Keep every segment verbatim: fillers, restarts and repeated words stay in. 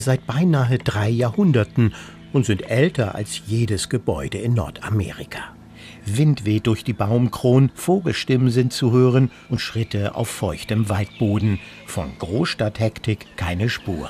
seit beinahe drei Jahrhunderten und sind älter als jedes Gebäude in Nordamerika. Wind weht durch die Baumkronen, Vogelstimmen sind zu hören und Schritte auf feuchtem Waldboden. Von Großstadthektik keine Spur.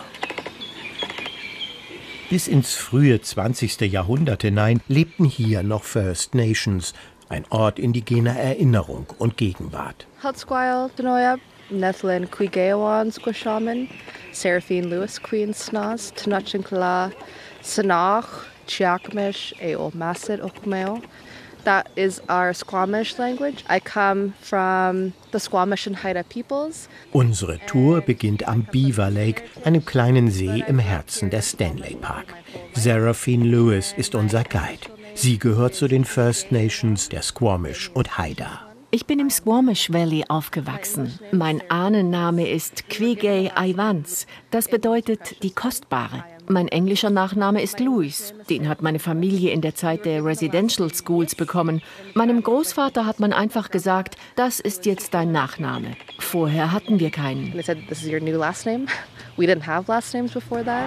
Bis ins frühe zwanzigste Jahrhundert hinein lebten hier noch First Nations, ein Ort indigener Erinnerung und Gegenwart. Haltsquile, Denoyab, Nethlin, Quigayawan, Squishaman, Seraphine Lewis, Queen Snas, Tenochtitlan, Sanach, Chiakamish, Eo Masset, Okmeo. That is our Squamish language. I come from the Squamish and Haida peoples. Unsere Tour beginnt am Beaver Lake, einem kleinen See im Herzen des Stanley Park. Seraphine Lewis ist unser Guide. Sie gehört zu den First Nations der Squamish und Haida. Ich bin im Squamish Valley aufgewachsen. Mein Ahnenname ist Quigay Iwans. Das bedeutet die Kostbare. Mein englischer Nachname ist Lewis. Den hat meine Familie in der Zeit der Residential Schools bekommen. Meinem Großvater hat man einfach gesagt, das ist jetzt dein Nachname. Vorher hatten wir keinen. They said, this is your new last name. We didn't have last names before that.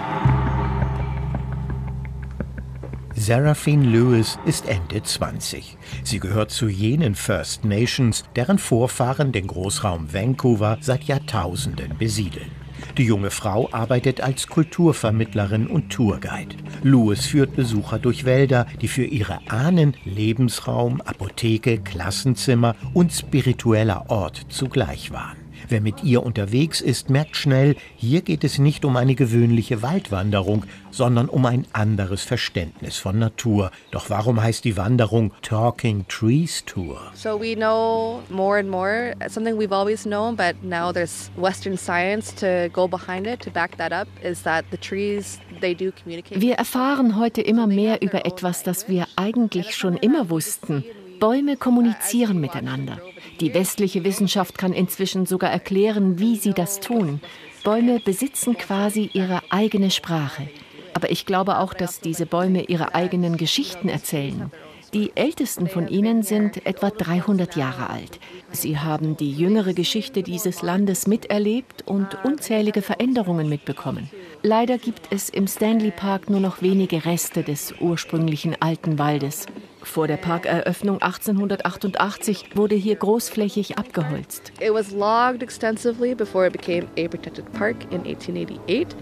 Seraphine Lewis ist Ende zwanzig. Sie gehört zu jenen First Nations, deren Vorfahren den Großraum Vancouver seit Jahrtausenden besiedeln. Die junge Frau arbeitet als Kulturvermittlerin und Tourguide. Lewis führt Besucher durch Wälder, die für ihre Ahnen Lebensraum, Apotheke, Klassenzimmer und spiritueller Ort zugleich waren. Wer mit ihr unterwegs ist, merkt schnell, hier geht es nicht um eine gewöhnliche Waldwanderung, sondern um ein anderes Verständnis von Natur. Doch warum heißt die Wanderung Talking Trees Tour? So we know more and more, something we've always known, but now there's Western science to go behind it, to back that up, is that the trees, they do communicate. Wir erfahren heute immer mehr über etwas, das wir eigentlich schon immer wussten. Bäume kommunizieren miteinander. Die westliche Wissenschaft kann inzwischen sogar erklären, wie sie das tun. Bäume besitzen quasi ihre eigene Sprache. Aber ich glaube auch, dass diese Bäume ihre eigenen Geschichten erzählen. Die ältesten von ihnen sind etwa dreihundert Jahre alt. Sie haben die jüngere Geschichte dieses Landes miterlebt und unzählige Veränderungen mitbekommen. Leider gibt es im Stanley Park nur noch wenige Reste des ursprünglichen alten Waldes. Vor der Parkeröffnung achtzehnhundertachtundachtzig wurde hier großflächig abgeholzt. It was logged extensively before it became a protected park in eighteen eighty-eight.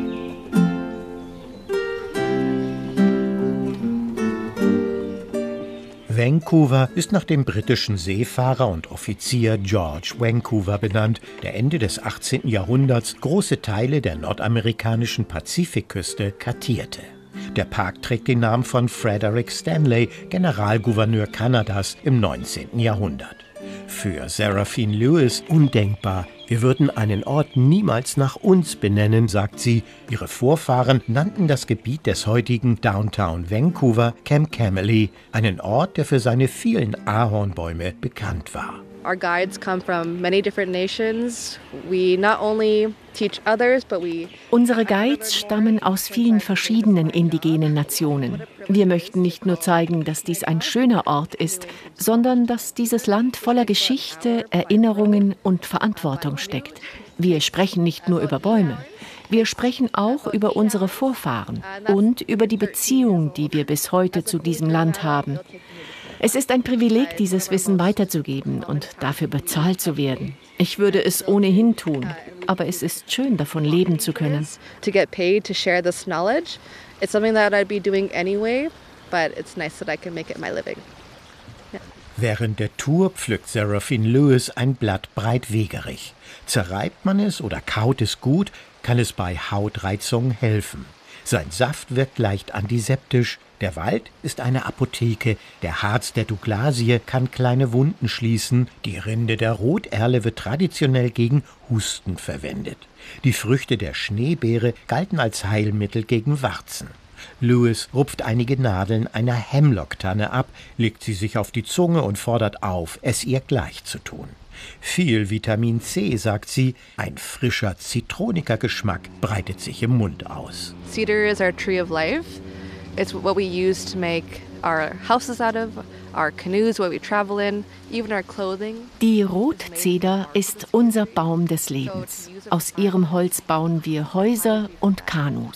Vancouver ist nach dem britischen Seefahrer und Offizier George Vancouver benannt, der Ende des achtzehnten Jahrhunderts große Teile der nordamerikanischen Pazifikküste kartierte. Der Park trägt den Namen von Frederick Stanley, Generalgouverneur Kanadas im neunzehnten Jahrhundert. Für Seraphine Lewis undenkbar. Wir würden einen Ort niemals nach uns benennen, sagt sie. Ihre Vorfahren nannten das Gebiet des heutigen Downtown Vancouver Camp Camely, einen Ort, der für seine vielen Ahornbäume bekannt war. Our guides come from many different nations. We not only teach others, but we Unsere Guides stammen aus vielen verschiedenen indigenen Nationen. Wir möchten nicht nur zeigen, dass dies ein schöner Ort ist, sondern dass dieses Land voller Geschichte, Erinnerungen und Verantwortung steckt. Wir sprechen nicht nur über Bäume. Wir sprechen auch über unsere Vorfahren und über die Beziehung, die wir bis heute zu diesem Land haben. Es ist ein Privileg, dieses Wissen weiterzugeben und dafür bezahlt zu werden. Ich würde es ohnehin tun, aber es ist schön, davon leben zu können. To get paid to share this knowledge, it's something that I'd be doing anyway, but it's nice that I can make it my living. Yeah. Während der Tour pflückt Seraphine Lewis ein Blatt breitwegerig. Zerreibt man es oder kaut es gut, kann es bei Hautreizungen helfen. Sein Saft wirkt leicht antiseptisch. Der Wald ist eine Apotheke. Der Harz der Douglasie kann kleine Wunden schließen. Die Rinde der Roterle wird traditionell gegen Husten verwendet. Die Früchte der Schneebeere galten als Heilmittel gegen Warzen. Lewis rupft einige Nadeln einer Hemlock-Tanne ab, legt sie sich auf die Zunge und fordert auf, es ihr gleich zu tun. Viel Vitamin C, sagt sie, ein frischer Zitronikergeschmack breitet sich im Mund aus. Cedar is our tree of life. It's what we use to make our houses out of, our canoes, what we travel in, even our clothing. Die Rotzeder ist unser Baum des Lebens. Aus ihrem Holz bauen wir Häuser und Kanus.